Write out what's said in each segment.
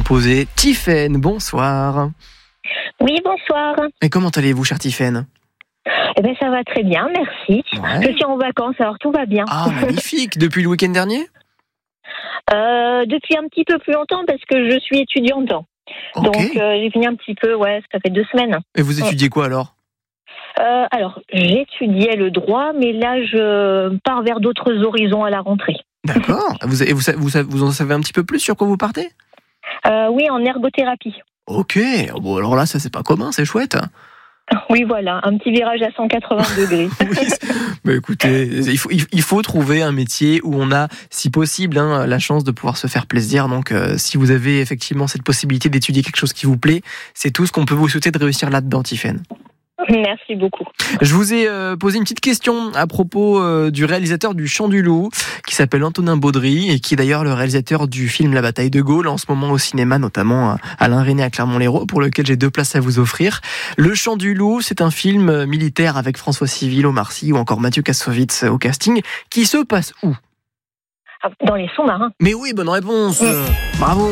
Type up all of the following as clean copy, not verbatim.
poser. Tiffaine, bonsoir. Oui, bonsoir. Et comment allez-vous, chère Tiffaine ? Eh bien, ça va très bien, merci. Ouais. Je suis en vacances, alors tout va bien. Ah, magnifique. Depuis le week-end dernier ? Depuis un petit peu plus longtemps, parce que je suis étudiante. Ok. Donc, j'ai fini un petit peu, ça fait 2 semaines. Et vous étudiez quoi alors ? Alors, j'étudiais le droit, mais là, je pars vers d'autres horizons à la rentrée. D'accord. Vous en savez un petit peu plus sur quoi vous partez ? Oui, en ergothérapie. Ok. Bon, alors là, ça c'est pas commun, c'est chouette. Oui, voilà, un petit virage à 180 degrés. Oui. Bah, écoutez, il faut trouver un métier où on a, si possible, la chance de pouvoir se faire plaisir. Donc, si vous avez effectivement cette possibilité d'étudier quelque chose qui vous plaît, c'est tout ce qu'on peut vous souhaiter de réussir là-dedans, Tiffaine. Merci beaucoup. Je vous ai posé une petite question à propos du réalisateur du Chant du Loup, qui s'appelle Antonin Baudry, et qui est d'ailleurs le réalisateur du film La Bataille de Gaulle, en ce moment au cinéma, notamment Alain Resnais à Clermont-Lérault, pour lequel j'ai 2 places à vous offrir. Le Chant du Loup, c'est un film militaire avec François Civil, Omar Sy ou encore Mathieu Kassovitz au casting, qui se passe où ? Dans les sous-marins. Mais oui, bonne réponse. Bravo.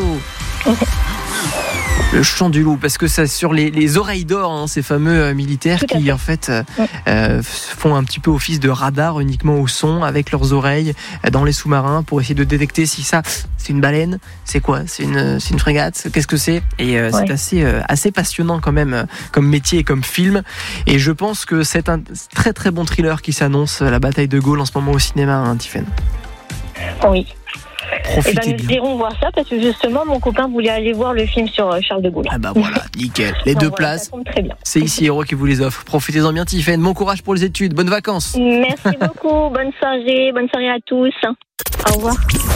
Le Chant du Loup, parce que c'est sur les oreilles d'or, ces fameux militaires qui en fait font un petit peu office de radar uniquement au son avec leurs oreilles dans les sous-marins pour essayer de détecter si ça c'est une baleine, c'est quoi, c'est une frégate, qu'est-ce que c'est ? Et c'est assez passionnant quand même comme métier et comme film. Et je pense que c'est un très très bon thriller qui s'annonce, La Bataille de Gaulle en ce moment au cinéma, Tiffaine. Oui. Profitez nous bien. irons voir ça parce que justement mon copain voulait aller voir le film sur Charles de Gaulle. Ah bah voilà, nickel. Les 2 places, ça tombe très bien. c'est ici Héros qui vous les offre. Profitez-en bien, Tiffaine. Bon courage pour les études, bonnes vacances. Merci beaucoup, bonne soirée à tous. Au revoir.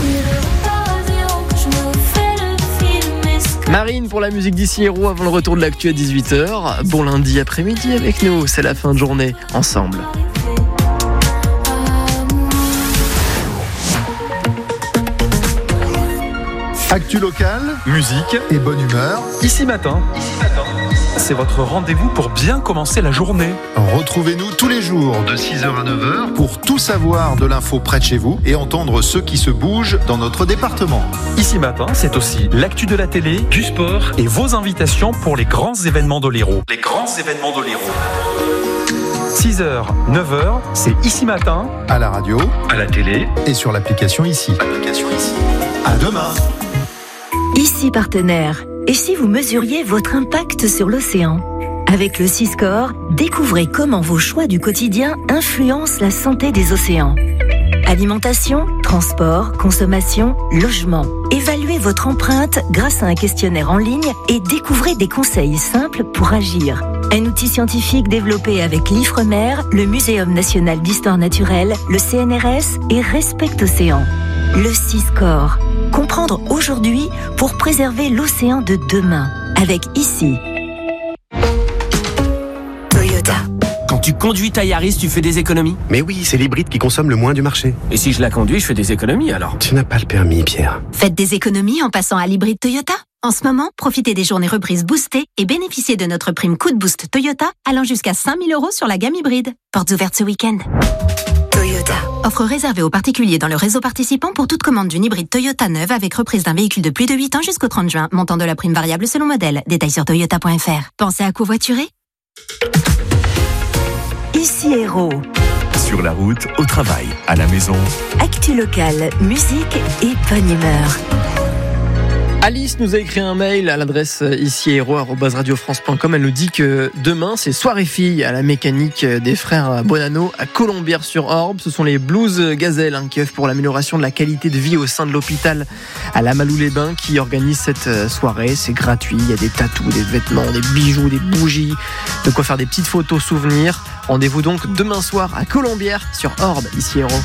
Marine pour la musique d'ici Héros avant le retour de l'actu à 18h. Bon lundi après-midi avec nous, c'est la fin de journée ensemble. Actu locale, musique et bonne humeur. Ici Matin, c'est votre rendez-vous pour bien commencer la journée. Retrouvez-nous tous les jours de 6h à 9h pour tout savoir de l'info près de chez vous et entendre ceux qui se bougent dans notre département. Ici Matin, c'est aussi l'actu de la télé, du sport et vos invitations pour les grands événements de l'Hérault. 6h, 9h, c'est Ici Matin, À la radio à la télé. et sur l'application ici. À demain. Ici Partenaire. Et si vous mesuriez votre impact sur l'océan ? Avec le Siscore, découvrez comment vos choix du quotidien influencent la santé des océans. Alimentation, transport, consommation, logement. Évaluez votre empreinte grâce à un questionnaire en ligne et découvrez des conseils simples pour agir. Un outil scientifique développé avec l'Ifremer, le Muséum national d'histoire naturelle, le CNRS et Respect Océan. Le Siscore. Comprendre aujourd'hui pour préserver l'océan de demain. Avec ici. Toyota. Quand tu conduis ta Yaris, tu fais des économies ? Mais oui, c'est l'hybride qui consomme le moins du marché. Et si je la conduis, je fais des économies alors ? Tu n'as pas le permis, Pierre. Faites des économies en passant à l'hybride Toyota. En ce moment, profitez des journées reprises boostées et bénéficiez de notre prime coup de boost Toyota allant jusqu'à 5 000 € sur la gamme hybride. Portes ouvertes ce week-end. Toyota. Offre réservée aux particuliers dans le réseau participant pour toute commande d'une hybride Toyota neuve avec reprise d'un véhicule de plus de 8 ans jusqu'au 30 juin. Montant de la prime variable selon modèle. Détails sur toyota.fr. Pensez à covoiturer ? Ici Héros. Sur la route, au travail, à la maison. Actu locale, musique et bonne humeur. Alice nous a écrit un mail à l'adresse ici@radiofrance.com. Elle nous dit que demain, c'est soirée filles à la mécanique des frères Bonanno à Colombières-sur-Orbe. Ce sont les Blues Gazelles qui œuvrent pour l'amélioration de la qualité de vie au sein de l'hôpital à la Malou-les-Bains qui organisent cette soirée. C'est gratuit, il y a des tatous, des vêtements, des bijoux, des bougies, de quoi faire des petites photos souvenirs. Rendez-vous donc demain soir à Colombières-sur-Orbe, ici Héros.